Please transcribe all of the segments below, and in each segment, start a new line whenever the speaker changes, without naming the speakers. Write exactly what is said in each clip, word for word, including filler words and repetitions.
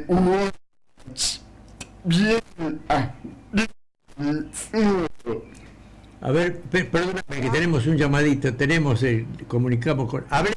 bien.
A ver, per- perdóname que tenemos un llamadito, tenemos, eh, comunicamos con... Hable.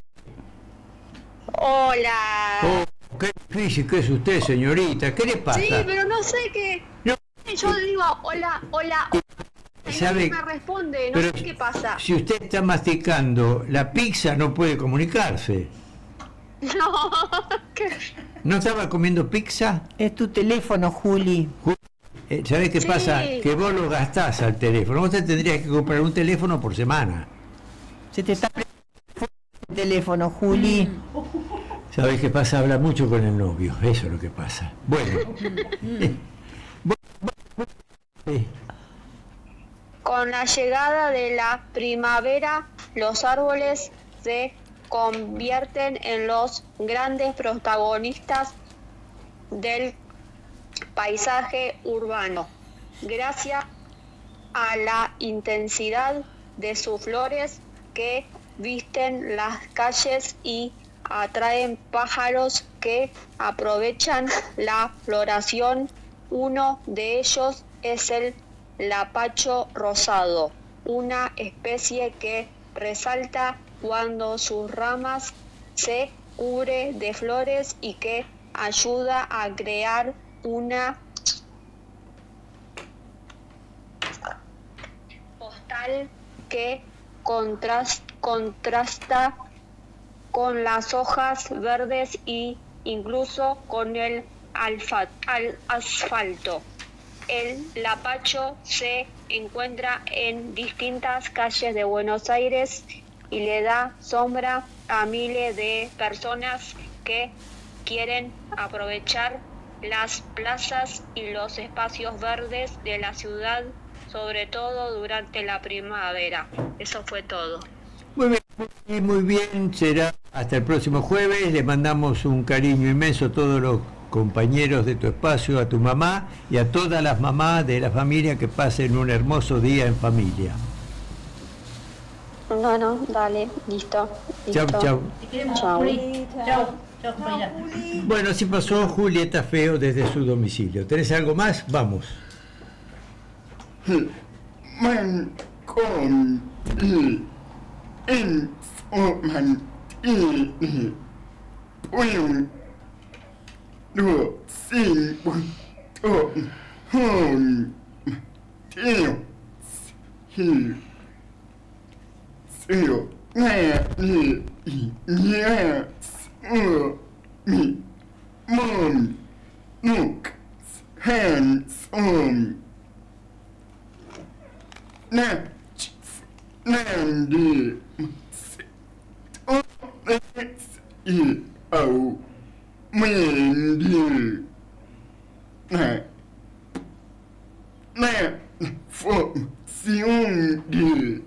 Hola.
Oh, qué difícil que es usted, señorita, ¿qué le pasa?
Sí, pero no sé qué.
No,
Yo digo hola, hola. Y
¿sabe?
nadie me responde, no
Pero
sé qué pasa.
si usted está masticando la pizza no puede comunicarse.
No, ¿qué?
¿No estaba comiendo pizza?
Es tu teléfono, Juli.
Eh, ¿Sabés qué
Sí.
pasa? Que vos lo gastás al teléfono. Vos te tendrías que comprar un teléfono por semana.
Se te está el teléfono, Juli.
¿Sabés qué pasa? Habla mucho con el novio. Eso es lo que pasa. Bueno. Eh, eh,
Con la llegada de la primavera, los árboles se convierten en los grandes protagonistas del paisaje urbano. Gracias a la intensidad de sus flores que visten las calles y atraen pájaros que aprovechan la floración. Uno de ellos es el lapacho rosado, una especie que resalta cuando sus ramas se cubre de flores y que ayuda a crear una postal que contras- contrasta con las hojas verdes e incluso con el alfa- al asfalto. El lapacho se encuentra en distintas calles de Buenos Aires y le da sombra a miles de personas que quieren aprovechar las plazas y los espacios verdes de la ciudad, sobre todo durante la primavera. Eso fue todo.
Muy bien, muy bien, muy bien. Será hasta el próximo jueves. Le mandamos un cariño inmenso a todos los compañeros de tu espacio, a tu mamá y a todas las mamás de la familia, que pasen un hermoso día en familia.
Bueno, dale, listo.
Chau,
listo.
chau.
Chau.
Chau, chau, compañera.
Bueno, así pasó Julieta Feo desde su domicilio. ¿Tenés algo más? Vamos.
Man con i en man i un do sin o hon tio hi sio na ni yes o mi mom look hands on na Nandi O X I O Mindy Na Na Función de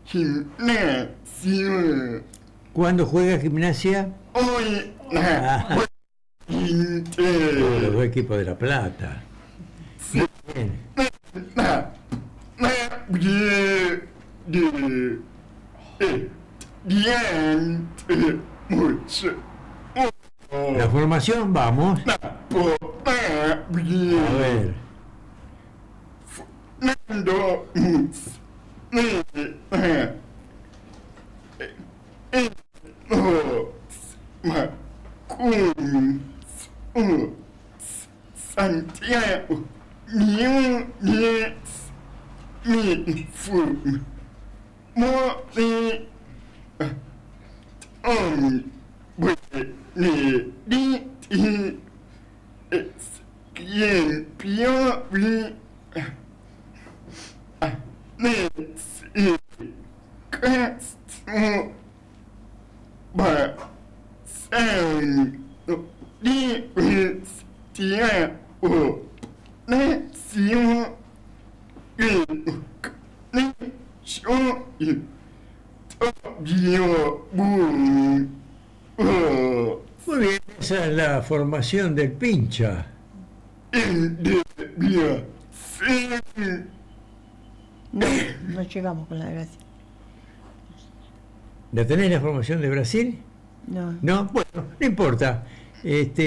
Gimnasia.
¿Cuándo juega gimnasia?
Hoy na
Ah, los
Inter
dos equipos de La Plata. Bien.
Na Na Bien de eh, diante mucho.
La formación, vamos.
Na po na bien.
A ver.
Nando mus. Ne eh eh oh ma kun oh Santiago New Yes Mi fu Mo ni on we ni di ti es quien pio vi ne si cast ba san di es tia o ne si o ne so i bio boom oh
Muy bien, esa es la formación del pincha.
in de bio sin
No, no llegamos con la gracia.
¿La tenés la formación de Brasil?
No.
No, bueno, no importa. Este,